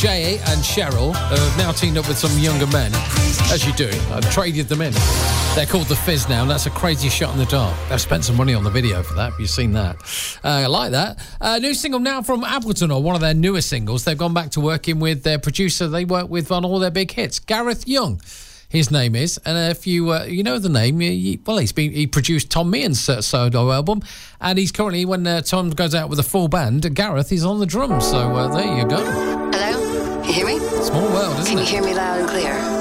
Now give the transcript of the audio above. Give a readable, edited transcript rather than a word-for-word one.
Jay and Cheryl have now teamed up with some younger men, as you do. I've traded them in. They're called The Fizz now, and that's a crazy shot in the dark. They've spent some money on the video for that. Have you seen that? I like that. New single now from Appleton, or one of their newer singles. They've gone back to working with their producer they work with on all their big hits, Gareth Young. His name is, and if you know the name, he produced Tom Meehan's solo album, and he's currently, when Tom goes out with a full band, Gareth is on the drums. So there you go. Hello? Can you hear me? Small world, isn't it? Can you hear me loud and clear?